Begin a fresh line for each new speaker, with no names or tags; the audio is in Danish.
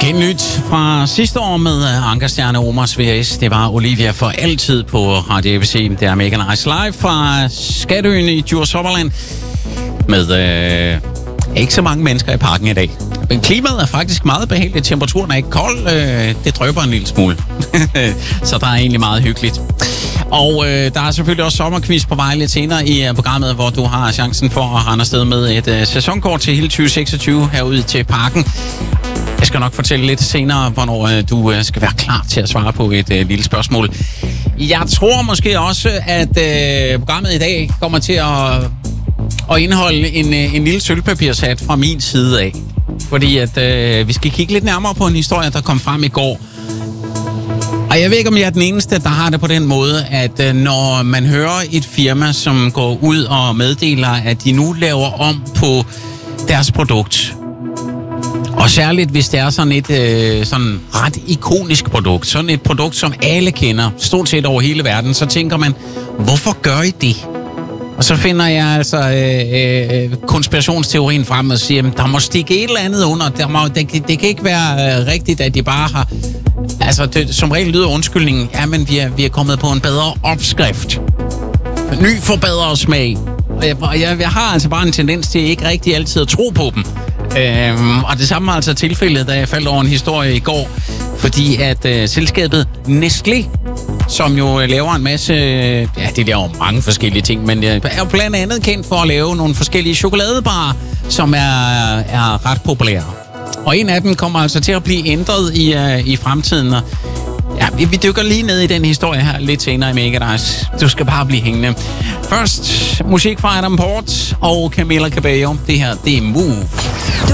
Genlyt fra sidste år med Ankerstjerne Omars VS. Det var Olivia for altid på Radio ABC. Det er Mega Nice live fra Skatøen i Djurs Sommerland. Med ikke så mange mennesker i parken i dag. Men klimaet er faktisk meget behageligt. Temperaturen er ikke kold. Det drypper en lille smule. Så der er egentlig meget hyggeligt. Og der er selvfølgelig også sommerquiz på vej lidt senere i programmet, hvor du har chancen for at rende afsted med et sæsonkort til hele 2026 herude til parken. Jeg skal nok fortælle lidt senere, hvornår du skal være klar til at svare på et lille spørgsmål. Jeg tror måske også, at programmet i dag kommer til at indeholde en lille sølvpapirshat fra min side af. Fordi at vi skal kigge lidt nærmere på en historie, der kom frem i går. Og jeg ved ikke, om jeg er den eneste, der har det på den måde, at når man hører et firma, som går ud og meddeler, at de nu laver om på deres produkt, og særligt hvis det er sådan et sådan ret ikonisk produkt, sådan et produkt, som alle kender, stort set over hele verden, så tænker man, hvorfor gør I det? Og så finder jeg altså konspirationsteorien frem og siger, der må stikke et eller andet under. Det kan ikke være rigtigt, at de bare har... Altså, som regel lyder undskyldningen, men vi er kommet på en bedre opskrift. Ny forbedret smag. Og jeg har altså bare en tendens til ikke rigtig altid at tro på dem. Og det samme var altså tilfældet, da jeg faldt over en historie i går. Fordi at selskabet Nestlé, som jo laver en masse... Ja, de laver mange forskellige ting, men er jo blandt andet kendt for at lave nogle forskellige chokoladebarer, som er ret populære. Og en af dem kommer altså til at blive ændret i fremtiden. Og ja, vi dykker lige ned i den historie her lidt senere i Mega Nice. Du skal bare blive hængende. Først musik fra Adam Port og Camila Cabello. Det her, det er Move.
Du